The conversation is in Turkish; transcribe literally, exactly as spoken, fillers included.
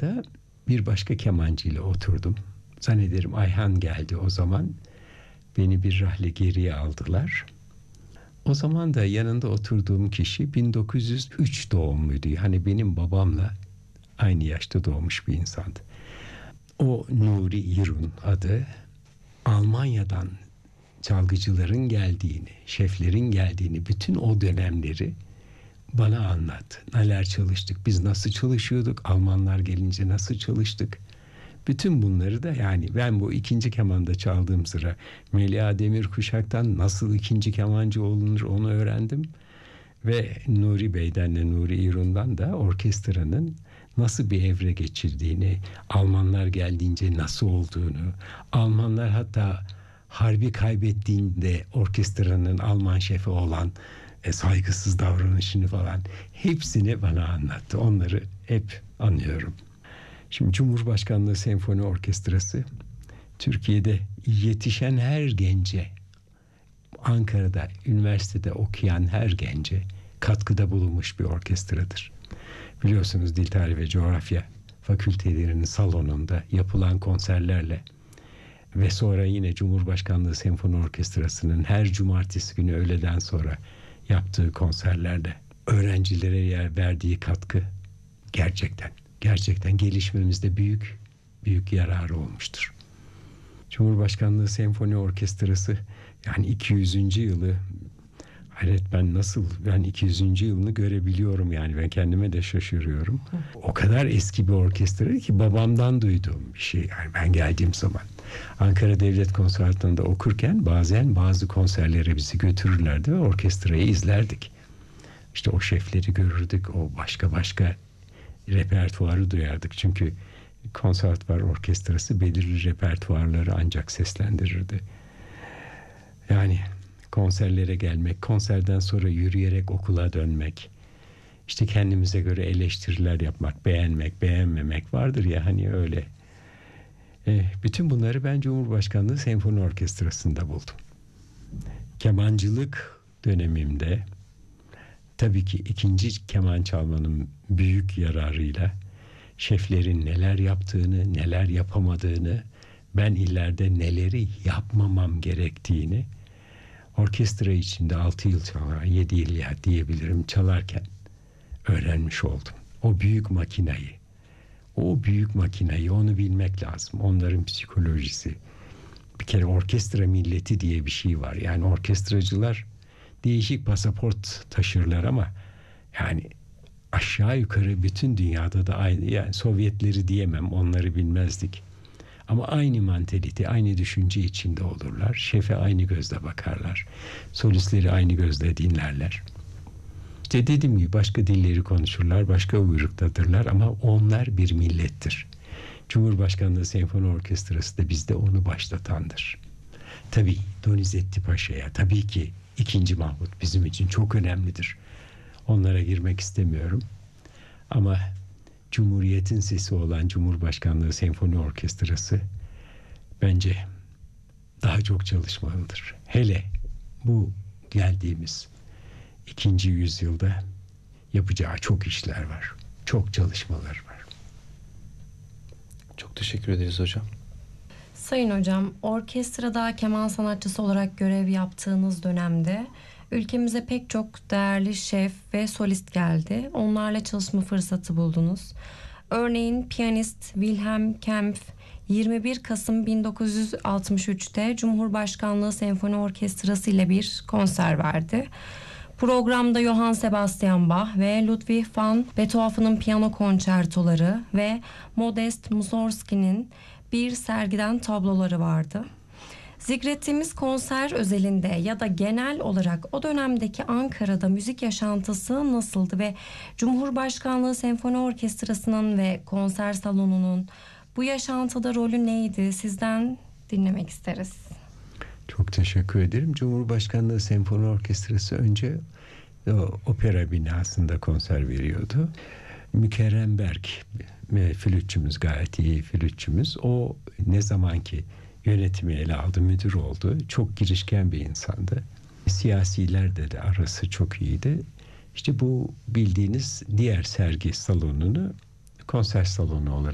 sırada bir başka kemancı ile oturdum. Zannederim Ayhan geldi o zaman. Beni bir rahle geriye aldılar. O zaman da yanında oturduğum kişi bin dokuz yüz üç doğumluydu. Hani benim babamla aynı yaşta doğmuş bir insandı. O Nuri İrun adı, Almanya'dan çalgıcıların geldiğini, şeflerin geldiğini, bütün o dönemleri bana anlattı. Neler çalıştık, biz nasıl çalışıyorduk, Almanlar gelince nasıl çalıştık. Bütün bunları da, yani ben bu ikinci kemanda çaldığım sıra Melia Demirkuşak'tan nasıl ikinci kemancı olunur onu öğrendim. Ve Nuri Bey'den de Nuri İrun'dan da orkestranın nasıl bir evre geçirdiğini, Almanlar geldiğince nasıl olduğunu, Almanlar hatta harbi kaybettiğinde orkestranın Alman şefi olan e, saygısız davranışını falan hepsini bana anlattı. Onları hep anlıyorum. Şimdi Cumhurbaşkanlığı Senfoni Orkestrası Türkiye'de yetişen her gence, Ankara'da üniversitede okuyan her gence katkıda bulunmuş bir orkestradır. Biliyorsunuz Dil Tarihi ve Coğrafya fakültelerinin salonunda yapılan konserlerle ve sonra yine Cumhurbaşkanlığı Senfoni Orkestrası'nın her cumartesi günü öğleden sonra yaptığı konserlerde öğrencilere yer verdiği katkı gerçekten gerçekten gelişmemizde büyük büyük yararı olmuştur. Cumhurbaşkanlığı Senfoni Orkestrası, yani iki yüzüncü yılı, hayret, ben nasıl ben iki yüzüncü yılını görebiliyorum, yani ben kendime de şaşırıyorum. O kadar eski bir orkestra ki babamdan duyduğum bir şey. Yani ben geldiğim zaman Ankara Devlet Konservatuvarı'nda okurken bazen bazı konserlere bizi götürürlerdi ve orkestrayı izlerdik. İşte o şefleri görürdük, o başka başka repertuarı duyardık. Çünkü konservatuvar orkestrası belirli repertuarları ancak seslendirirdi. Yani konserlere gelmek, konserden sonra yürüyerek okula dönmek, işte kendimize göre eleştiriler yapmak, beğenmek, beğenmemek vardır ya hani öyle. E, bütün bunları ben Cumhurbaşkanlığı Senfoni Orkestrası'nda buldum. Kemancılık dönemimde tabii ki ikinci keman çalmanın büyük yararıyla şeflerin neler yaptığını, neler yapamadığını, ben ileride neleri yapmamam gerektiğini orkestra içinde altı yıl çalar, yedi yıl ya diyebilirim çalarken öğrenmiş oldum. O büyük makinayı, o büyük makinayı onu bilmek lazım. Onların psikolojisi. Bir kere orkestra milleti diye bir şey var. Yani orkestracılar değişik pasaport taşırlar ama yani aşağı yukarı bütün dünyada da aynı, yani Sovyetleri diyemem, onları bilmezdik. Ama aynı mantalite, aynı düşünce içinde olurlar. Şefe aynı gözle bakarlar. Solistleri aynı gözle dinlerler. İşte dediğim gibi başka dilleri konuşurlar, başka uyruktadırlar ama onlar bir millettir. Cumhurbaşkanlığı Senfoni Orkestrası da bizde onu başlatandır. Tabii Donizetti Paşa'ya, tabii ki ikinci Mahmut bizim için çok önemlidir. Onlara girmek istemiyorum. Ama Cumhuriyet'in sesi olan Cumhurbaşkanlığı Senfoni Orkestrası bence daha çok çalışmalıdır. Hele bu geldiğimiz ikinci yüzyılda yapacağı çok işler var. Çok çalışmalar var. Çok teşekkür ederiz hocam. Sayın hocam, orkestrada keman sanatçısı olarak görev yaptığınız dönemde ülkemize pek çok değerli şef ve solist geldi. Onlarla çalışma fırsatı buldunuz. Örneğin piyanist Wilhelm Kempf yirmi bir Kasım bin dokuz yüz altmış üçte Cumhurbaşkanlığı Senfoni Orkestrası ile bir konser verdi. Programda Johann Sebastian Bach ve Ludwig van Beethoven'ın piyano konçertoları ve Modest Mussorgsky'nin bir sergiden tabloları vardı. Zikrettiğimiz konser özelinde ya da genel olarak o dönemdeki Ankara'da müzik yaşantısı nasıldı ve Cumhurbaşkanlığı Senfoni Orkestrası'nın ve konser salonunun bu yaşantıda rolü neydi? Sizden dinlemek isteriz. Çok teşekkür ederim. Cumhurbaşkanlığı Senfoni Orkestrası önce o, opera binasında konser veriyordu. Mükerrem Berk, flütçümüz, gayet iyi flütçümüz. O ne zaman ki yönetimi ele aldı, müdür oldu. Çok girişken bir insandı. Siyasilerle de arası çok iyiydi. İşte bu bildiğiniz diğer sergi salonunu konser salonu olarak